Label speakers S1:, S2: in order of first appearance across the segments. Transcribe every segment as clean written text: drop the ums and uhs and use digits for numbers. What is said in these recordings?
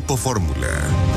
S1: Grupo Fórmula.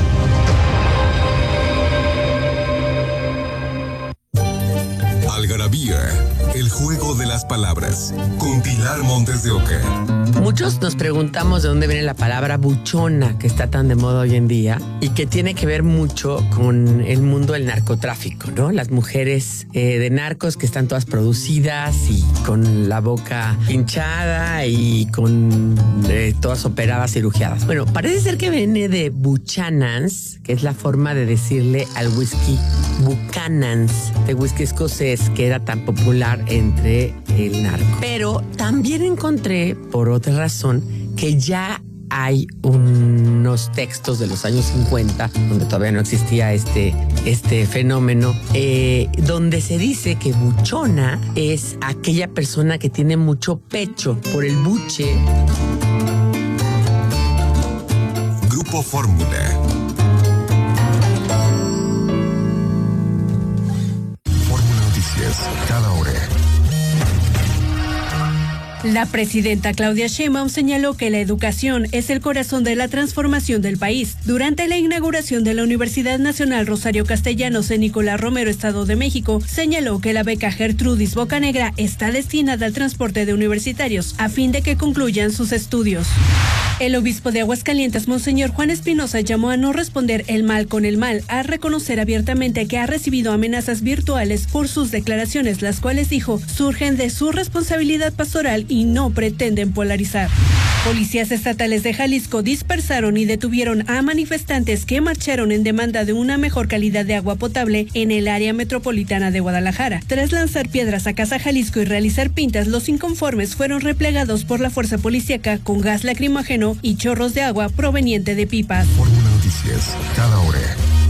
S1: Algarabía, el juego de las palabras, con Pilar Montes de Oca.
S2: Muchos nos preguntamos de dónde viene la palabra buchona, que está tan de moda hoy en día y que tiene que ver mucho con el mundo del narcotráfico, ¿no? Las mujeres de narcos que están todas producidas y con la boca hinchada y con todas operadas, cirugiadas. Bueno, parece ser que viene de Buchanan's, que es la forma de decirle al whisky Buchanan's, de whisky escocés, que era tan popular entre el narco. Pero también encontré, por otra razón, que ya hay unos textos de los años 50, donde todavía no existía este fenómeno, donde se dice que buchona es aquella persona que tiene mucho pecho por el buche.
S1: Grupo Fórmula. Fórmula Noticias, cada hora.
S3: La presidenta Claudia Sheinbaum señaló que la educación es el corazón de la transformación del país. Durante la inauguración de la Universidad Nacional Rosario Castellanos en Nicolás Romero, Estado de México, señaló que la beca Gertrudis Bocanegra está destinada al transporte de universitarios a fin de que concluyan sus estudios. El obispo de Aguascalientes, Monseñor Juan Espinosa, llamó a no responder el mal con el mal, a reconocer abiertamente que ha recibido amenazas virtuales por sus declaraciones, las cuales, dijo, surgen de su responsabilidad pastoral y no pretenden polarizar. Policías estatales de Jalisco dispersaron y detuvieron a manifestantes que marcharon en demanda de una mejor calidad de agua potable en el área metropolitana de Guadalajara. Tras lanzar piedras a Casa Jalisco y realizar pintas, los inconformes fueron replegados por la fuerza policíaca con gas lacrimógeno y chorros de agua proveniente de pipas.
S1: Fórmula Noticias, cada hora.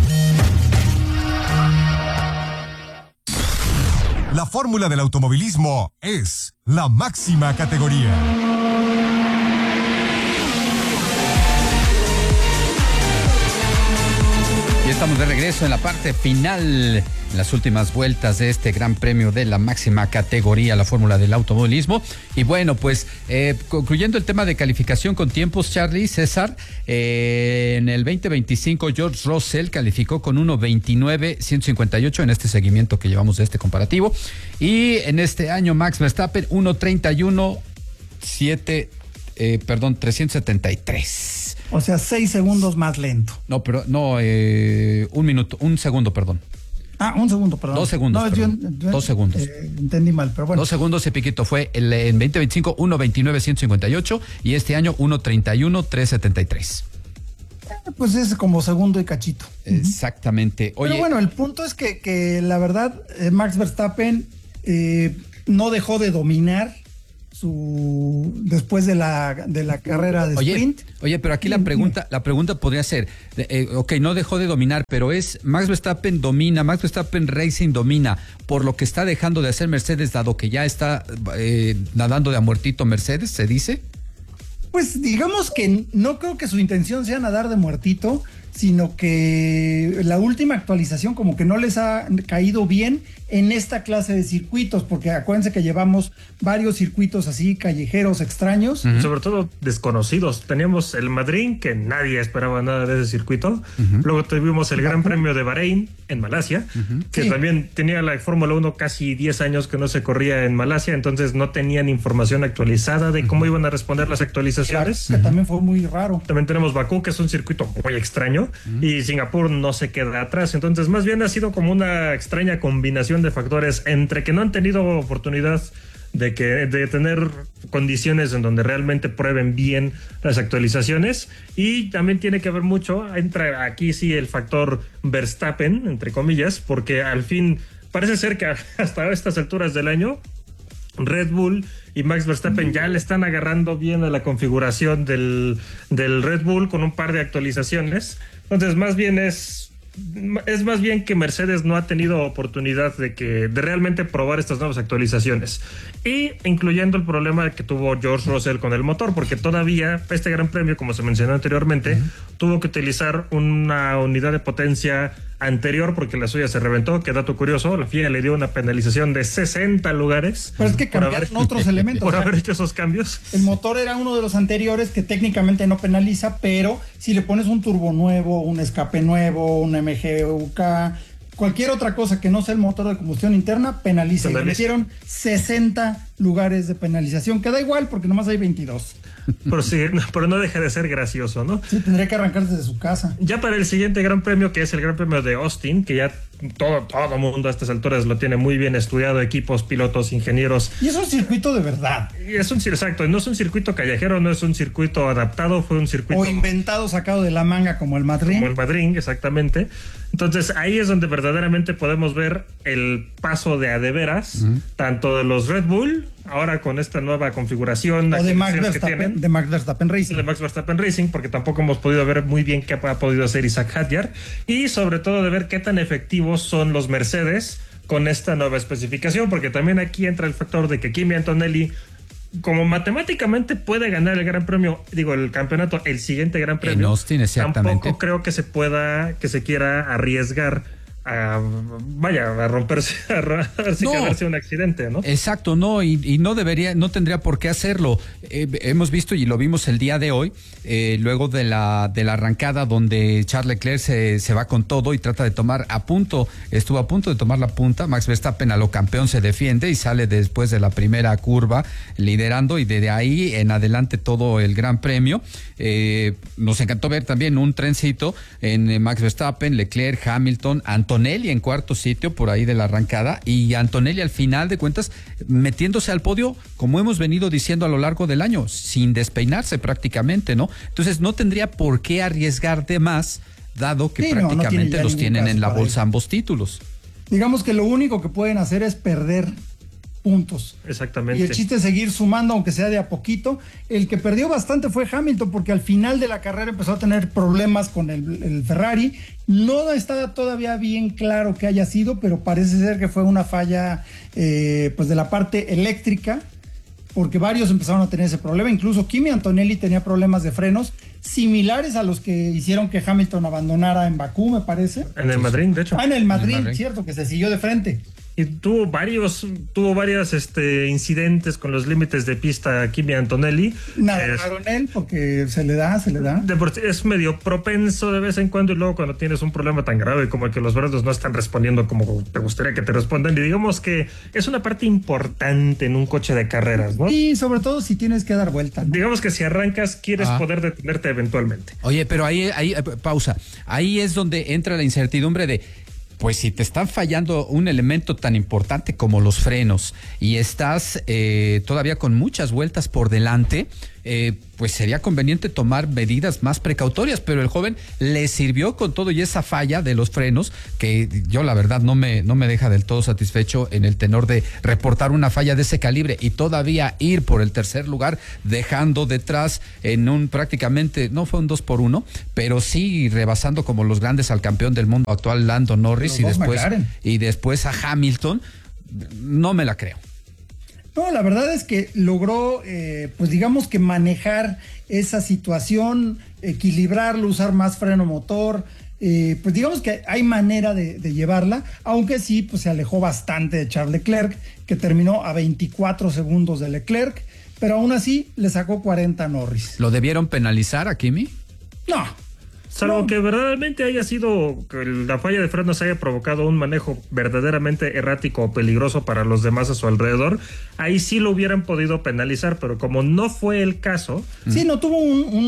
S1: La fórmula del automovilismo es la máxima categoría.
S4: Y estamos de regreso en la parte final, en las últimas vueltas de este Gran Premio de la máxima categoría, la fórmula del automovilismo. Y bueno, pues concluyendo el tema de calificación con tiempos, Charlie, César, en el 2025 George Russell calificó con 1:29.158 en este seguimiento que llevamos de este comparativo. Y en este año Max Verstappen 373.
S5: O sea, 6 segundos más lento.
S4: No, pero no, un segundo, perdón.
S5: Ah, un segundo, perdón.
S4: 2 segundos,
S5: no,
S4: perdón. 2 segundos.
S5: Entendí mal, pero bueno.
S4: 2 segundos y piquito. Fue en 2025 1:29.158 y este año 1:31.373.
S5: Pues es como segundo y cachito.
S4: Exactamente. Oye,
S5: pero bueno, el punto es que la verdad, Max Verstappen no dejó de dominar después de la carrera de sprint.
S4: Oye, pero aquí la pregunta podría ser, ok, no dejó de dominar, pero es Max Verstappen Racing domina por lo que está dejando de hacer Mercedes, dado que ya está nadando de a muertito Mercedes, ¿se dice?
S5: Pues digamos que no creo que su intención sea nadar de muertito, sino que la última actualización como que no les ha caído bien en esta clase de circuitos, porque acuérdense que llevamos varios circuitos así callejeros extraños.
S6: Sobre todo desconocidos. Teníamos el Madrid, que nadie esperaba nada de ese circuito. Luego tuvimos el Gran Premio de Bahrein en Malasia, que también tenía la Fórmula 1 casi 10 años que no se corría en Malasia, entonces no tenían información actualizada de cómo iban a responder las actualizaciones.
S5: Claro, que también fue muy raro.
S6: También tenemos Bakú, que es un circuito muy extraño, y Singapur no se queda atrás. Entonces, más bien ha sido como una extraña combinación de factores entre que no han tenido oportunidad de tener condiciones en donde realmente prueben bien las actualizaciones, y también tiene que ver mucho, entra aquí sí el factor Verstappen, entre comillas, porque al fin parece ser que hasta estas alturas del año Red Bull y Max Verstappen ya le están agarrando bien a la configuración del Red Bull con un par de actualizaciones. Entonces más bien es más bien que Mercedes no ha tenido oportunidad de realmente probar estas nuevas actualizaciones, y incluyendo el problema que tuvo George Russell con el motor, porque todavía este Gran Premio, como se mencionó anteriormente, tuvo que utilizar una unidad de potencia anterior porque la suya se reventó. Que dato curioso, la FIA le dio una penalización de 60 lugares.
S5: Pero es que cambiaron otros elementos.
S6: Por haber hecho esos cambios.
S5: El motor era uno de los anteriores que técnicamente no penaliza, pero si le pones un turbo nuevo, un escape nuevo, un MGUK, cualquier otra cosa que no sea el motor de combustión interna, penaliza. Y le metieron 60 lugares de penalización, que da igual porque nomás hay 22.
S6: Pero sí, pero no deja de ser gracioso, ¿no?
S5: Sí, tendría que arrancarse de su casa.
S6: Ya para el siguiente Gran Premio, que es el Gran Premio de Austin, que ya todo mundo a estas alturas lo tiene muy bien estudiado, equipos, pilotos, ingenieros.
S5: Y es un circuito de verdad.
S6: Y es exacto, no es un circuito callejero, no es un circuito adaptado, fue un circuito...
S5: O inventado, sacado de la manga como el Madrid.
S6: Como el Madrid, exactamente. Entonces ahí es donde verdaderamente podemos ver el paso de a de veras, tanto de los Red Bull, ahora con esta nueva configuración.
S5: O de Max Verstappen Racing.
S6: De Max Verstappen Racing, porque tampoco hemos podido ver muy bien qué ha podido hacer Isaac Hadjar. Y sobre todo de ver qué tan efectivos son los Mercedes con esta nueva especificación, porque también aquí entra el factor de que Kimi Antonelli, como matemáticamente puede ganar el Gran Premio, el campeonato, el siguiente Gran Premio,
S4: en Austin, exactamente.
S6: Tampoco creo que se quiera arriesgar a romperse, quedarse un accidente, ¿no?
S4: Exacto, no, y no tendría por qué hacerlo. Hemos visto y lo vimos el día de hoy, luego de la arrancada donde Charles Leclerc se va con todo y trata de estuvo a punto de tomar la punta. Max Verstappen a lo campeón se defiende y sale después de la primera curva liderando, y desde ahí en adelante todo el Gran Premio. Nos encantó ver también un trencito en Max Verstappen, Leclerc, Hamilton, Antonelli en cuarto sitio por ahí de la arrancada, y Antonelli al final de cuentas metiéndose al podio, como hemos venido diciendo a lo largo del año, sin despeinarse prácticamente, ¿no? Entonces no tendría por qué arriesgar de más, dado que prácticamente los tienen en la bolsa ambos títulos.
S5: Digamos que lo único que pueden hacer es perder puntos.
S6: Exactamente.
S5: Y el chiste es seguir sumando, aunque sea de a poquito. El que perdió bastante fue Hamilton, porque al final de la carrera empezó a tener problemas con el Ferrari. No está todavía bien claro qué haya sido, pero parece ser que fue una falla pues de la parte eléctrica, porque varios empezaron a tener ese problema. Incluso Kimi Antonelli tenía problemas de frenos similares a los que hicieron que Hamilton abandonara en Bakú, me parece.
S6: En el Madrid, de hecho.
S5: En el Madrid, cierto, que se siguió de frente.
S6: Y tuvo varios incidentes con los límites de pista Kimi Antonelli.
S5: Nadaron él porque se le da.
S6: Es medio propenso de vez en cuando, y luego cuando tienes un problema tan grave como el que los frenos no están respondiendo como te gustaría que te respondan, y digamos que es una parte importante en un coche de carreras, ¿no?
S5: Y sobre todo si tienes que dar vuelta, ¿no?
S6: Digamos que si arrancas quieres poder detenerte eventualmente.
S4: Oye, pero ahí pausa. Ahí es donde entra la incertidumbre de, pues si te están fallando un elemento tan importante como los frenos y estás todavía con muchas vueltas por delante, pues sería conveniente tomar medidas más precautorias, pero el joven le sirvió con todo, y esa falla de los frenos, que yo la verdad no me deja del todo satisfecho en el tenor de reportar una falla de ese calibre y todavía ir por el tercer lugar, dejando detrás prácticamente, no fue un 2-1, pero sí rebasando como los grandes al campeón del mundo actual, Lando Norris, y después a Hamilton. No me la creo.
S5: No, la verdad es que logró, pues digamos que manejar esa situación, equilibrarlo, usar más freno motor. Pues digamos que hay manera de llevarla, aunque sí, pues se alejó bastante de Charles Leclerc, que terminó a 24 segundos de Leclerc, pero aún así le sacó 40 a Norris.
S4: ¿Lo debieron penalizar a Kimi?
S5: No.
S6: Salvo que verdaderamente haya sido, que la falla de frenos haya provocado un manejo verdaderamente errático o peligroso para los demás a su alrededor, ahí sí lo hubieran podido penalizar, pero como no fue el caso...
S5: Sí, no tuvo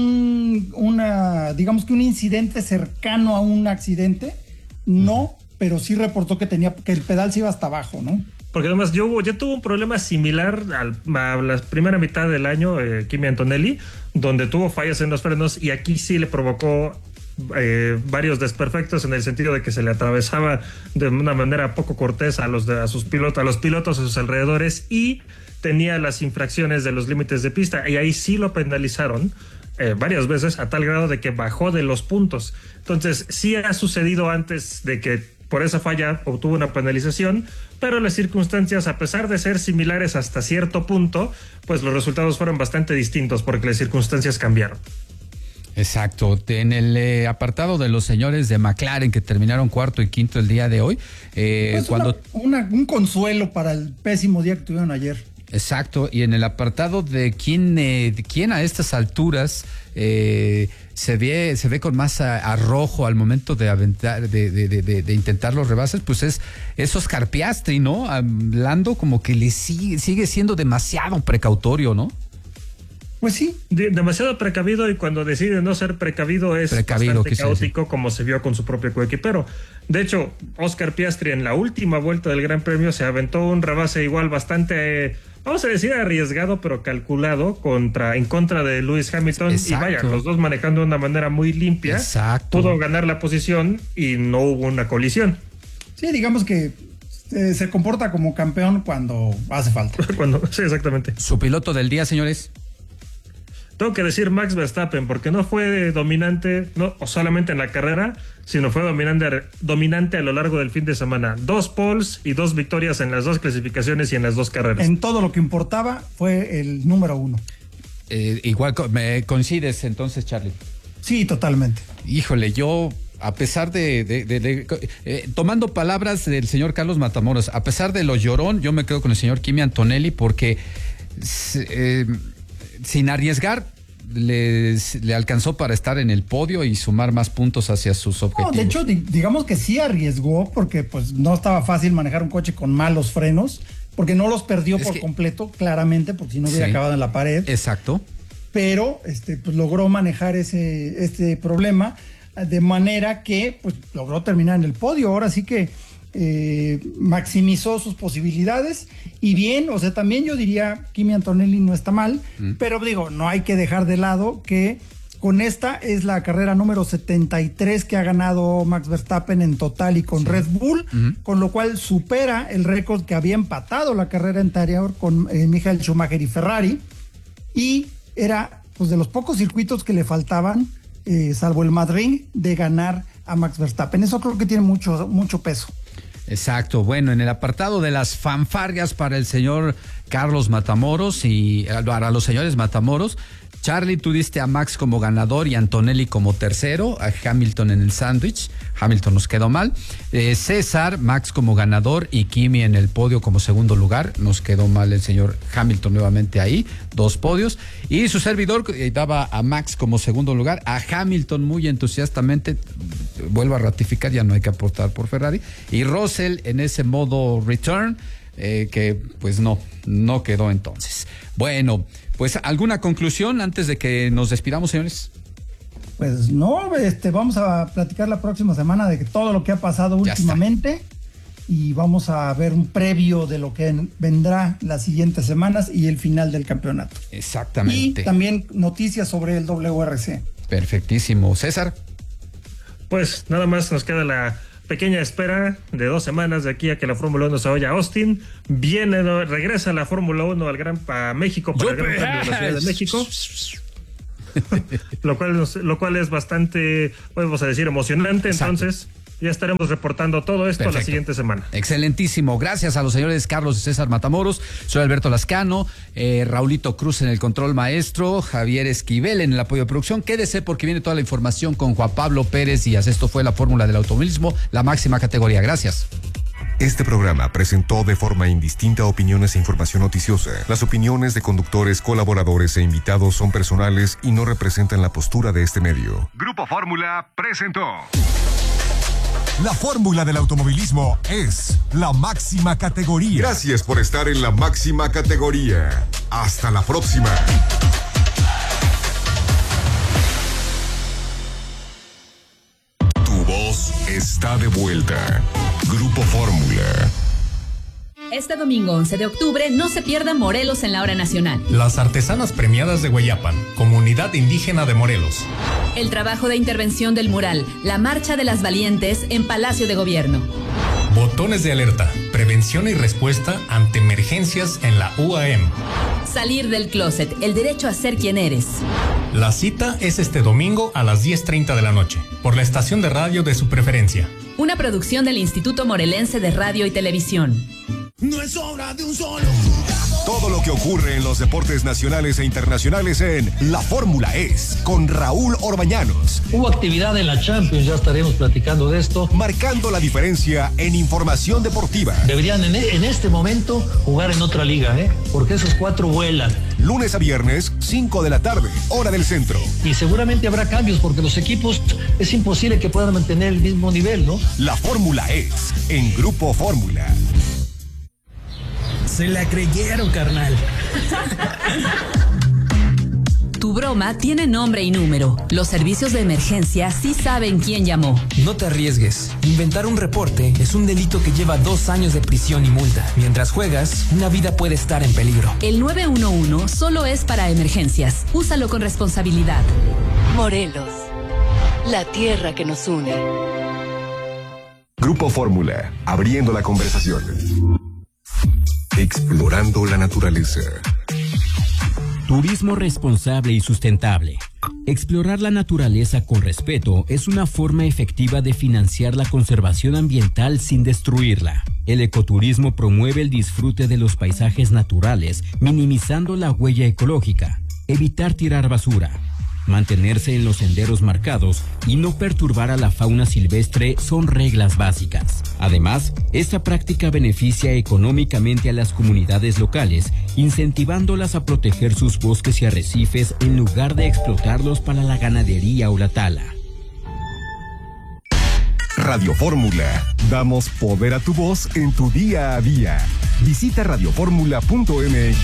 S5: digamos que un incidente cercano a un accidente, no, pero sí reportó que el pedal se iba hasta abajo, ¿no?
S6: Porque además ya tuvo un problema similar a la primera mitad del año, Kimi Antonelli, donde tuvo fallas en los frenos, y aquí sí le provocó varios desperfectos, en el sentido de que se le atravesaba de una manera poco cortés a los pilotos a sus alrededores, y tenía las infracciones de los límites de pista, y ahí sí lo penalizaron varias veces, a tal grado de que bajó de los puntos. Entonces sí ha sucedido antes de que por esa falla obtuvo una penalización, pero las circunstancias, a pesar de ser similares hasta cierto punto, pues los resultados fueron bastante distintos porque las circunstancias cambiaron.
S4: Exacto. En el apartado de los señores de McLaren que terminaron cuarto y quinto el día de hoy,
S5: Pues un consuelo para el pésimo día que tuvieron ayer.
S4: Exacto, y en el apartado de quién a estas alturas se ve con más arrojo al momento de aventar, de intentar los rebases, pues es Oscar Piastri, ¿no? Lando como que le sigue siendo demasiado precautorio, ¿no?
S5: Pues sí.
S6: Demasiado precavido, y cuando decide no ser precavido es bastante caótico, como se vio con su propio coequipero. De hecho, Oscar Piastri en la última vuelta del Gran Premio se aventó un rebase igual bastante, vamos a decir, arriesgado, pero calculado en contra de Lewis Hamilton. Exacto. Y vaya, los dos manejando de una manera muy limpia.
S4: Exacto.
S6: Pudo ganar la posición y no hubo una colisión.
S5: Sí, digamos que se comporta como campeón cuando hace falta.
S6: Sí, exactamente.
S4: Su piloto del día, señores.
S6: Tengo que decir Max Verstappen, porque no fue dominante, no solamente en la carrera, sino fue dominante a lo largo del fin de semana. 2 poles y 2 victorias en las 2 clasificaciones y en las 2 carreras.
S5: En todo lo que importaba fue el número 1.
S4: Igual, ¿me coincides entonces, Charlie?
S5: Sí, totalmente.
S4: Híjole, yo, a pesar tomando palabras del señor Carlos Matamoros, a pesar de lo llorón, yo me quedo con el señor Kimi Antonelli, porque sin arriesgar, le alcanzó para estar en el podio y sumar más puntos hacia sus objetivos.
S5: No, de hecho, digamos que sí arriesgó, porque pues no estaba fácil manejar un coche con malos frenos, porque no los perdió completo, claramente, porque si no hubiera acabado en la pared.
S4: Exacto.
S5: Pero pues logró manejar este problema de manera que pues logró terminar en el podio. Ahora sí que maximizó sus posibilidades y bien, o sea, también yo diría Kimi Antonelli no está mal, pero digo, no hay que dejar de lado que con esta es la carrera número 73 que ha ganado Max Verstappen en total y con Red Bull, con lo cual supera el récord que había empatado la carrera anterior con Michael Schumacher y Ferrari, y era pues de los pocos circuitos que le faltaban, salvo el Madrid, de ganar a Max Verstappen. Eso creo que tiene mucho peso.
S4: Exacto. Bueno, en el apartado de las fanfarrias para el señor Carlos Matamoros y para los señores Matamoros, Charlie, tú diste a Max como ganador y Antonelli como tercero, a Hamilton en el sándwich. Hamilton nos quedó mal. César, Max como ganador y Kimi en el podio como segundo lugar. Nos quedó mal el señor Hamilton nuevamente ahí, 2 podios. Y su servidor daba a Max como segundo lugar, a Hamilton muy entusiastamente, vuelvo a ratificar, ya no hay que aportar por Ferrari. Y Russell en ese modo return, que pues no quedó entonces. Bueno, pues ¿alguna conclusión antes de que nos despidamos, señores?
S5: Pues no, vamos a platicar la próxima semana de todo lo que ha pasado últimamente y vamos a ver un previo de lo que vendrá las siguientes semanas y el final del campeonato.
S4: Exactamente.
S5: Y también noticias sobre el WRC.
S4: Perfectísimo. César.
S6: Pues nada más nos queda la pequeña espera de 2 semanas de aquí a que la Fórmula 1 se vaya a Austin. Regresa la Fórmula 1 a México para el Gran Premio de la Ciudad de México. lo cual es bastante, vamos a decir, emocionante. Exacto. Entonces ya estaremos reportando todo esto la siguiente semana.
S4: Excelentísimo. Gracias a los señores Carlos y César Matamoros. Soy Alberto Lascano, Raulito Cruz en el control maestro, Javier Esquivel en el apoyo de producción. Quédese porque viene toda la información con Juan Pablo Pérez Díaz. Esto fue la fórmula del automovilismo, la máxima categoría. Gracias.
S1: Este programa presentó de forma indistinta opiniones e información noticiosa. Las opiniones de conductores, colaboradores e invitados son personales y no representan la postura de este medio. Grupo Fórmula presentó. La fórmula del automovilismo es la máxima categoría. Gracias por estar en la máxima categoría. Hasta la próxima. Tu voz está de vuelta. Grupo Fórmula.
S7: Este domingo 11 de octubre no se pierda Morelos en la hora nacional.
S8: Las artesanas premiadas de Hueyapan, comunidad indígena de Morelos.
S7: El trabajo de intervención del mural, la marcha de las valientes en Palacio de Gobierno.
S8: Botones de alerta, prevención y respuesta ante emergencias en la UAM.
S7: Salir del closet, el derecho a ser quien eres.
S8: La cita es este domingo a las 10:30 de la noche, por la estación de radio de su preferencia.
S7: Una producción del Instituto Morelense de Radio y Televisión.
S9: No es obra de un solo jugador.
S1: Todo lo que ocurre en los deportes nacionales e internacionales en La Fórmula Es, con Raúl Orbañanos.
S9: Hubo actividad en la Champions, ya estaremos platicando de esto.
S1: Marcando la diferencia en información deportiva.
S9: Deberían en este momento jugar en otra liga, porque esos 4 vuelan.
S1: Lunes a viernes, 5 de la tarde, hora del centro.
S9: Y seguramente habrá cambios porque los equipos es imposible que puedan mantener el mismo nivel, ¿no?
S1: La Fórmula Es, en Grupo Fórmula.
S10: Se la creyeron, carnal.
S7: Tu broma tiene nombre y número. Los servicios de emergencia sí saben quién llamó.
S10: No te arriesgues. Inventar un reporte es un delito que lleva 2 años de prisión y multa. Mientras juegas, una vida puede estar en peligro.
S7: El 911 solo es para emergencias. Úsalo con responsabilidad.
S11: Morelos, la tierra que nos une.
S1: Grupo Fórmula, abriendo la conversación. Explorando la naturaleza.
S12: Turismo responsable y sustentable. Explorar la naturaleza con respeto es una forma efectiva de financiar la conservación ambiental sin destruirla. El ecoturismo promueve el disfrute de los paisajes naturales, minimizando la huella ecológica. Evitar tirar basura. Mantenerse en los senderos marcados y no perturbar a la fauna silvestre son reglas básicas. Además, esta práctica beneficia económicamente a las comunidades locales, incentivándolas a proteger sus bosques y arrecifes en lugar de explotarlos para la ganadería o la tala.
S1: Radio Fórmula. Damos poder a tu voz en tu día a día. Visita radioformula.mx.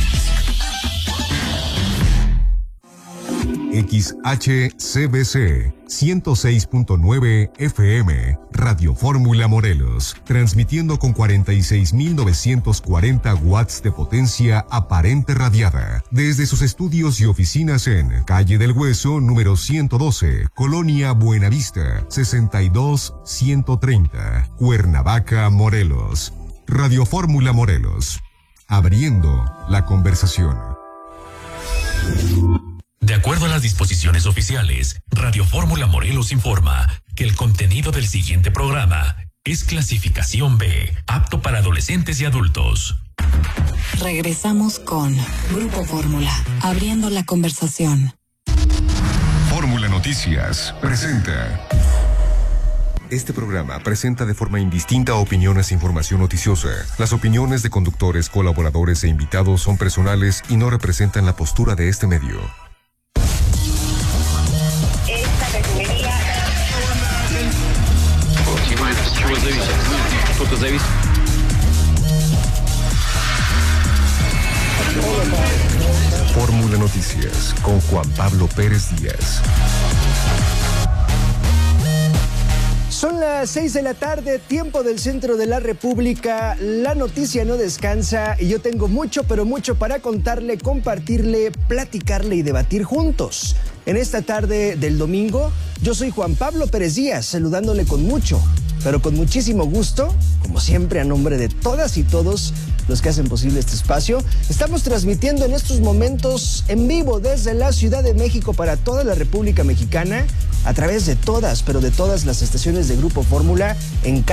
S1: XHCBC 106.9 FM, Radio Fórmula Morelos, transmitiendo con 46.940 watts de potencia aparente radiada, desde sus estudios y oficinas en Calle del Hueso, número 112, Colonia Buenavista, 62130, Cuernavaca, Morelos. Radio Fórmula Morelos, abriendo la conversación.
S13: De acuerdo a las disposiciones oficiales, Radio Fórmula Morelos informa que el contenido del siguiente programa es clasificación B, apto para adolescentes y adultos.
S11: Regresamos con Grupo Fórmula, abriendo la conversación.
S1: Fórmula Noticias presenta. Este programa presenta de forma indistinta opiniones e información noticiosa. Las opiniones de conductores, colaboradores e invitados son personales y no representan la postura de este medio. Fórmula Noticias con Juan Pablo Pérez Díaz.
S14: Son las 6 de la tarde, tiempo del centro de la República. La noticia no descansa y yo tengo mucho, pero mucho para contarle, compartirle, platicarle y debatir juntos. En esta tarde del domingo, yo soy Juan Pablo Pérez Díaz, saludándole con mucho, pero con muchísimo gusto, como siempre a nombre de todas y todos los que hacen posible este espacio. Estamos transmitiendo en estos momentos en vivo desde la Ciudad de México para toda la República Mexicana, a través de todas, pero de todas las estaciones de Grupo Fórmula en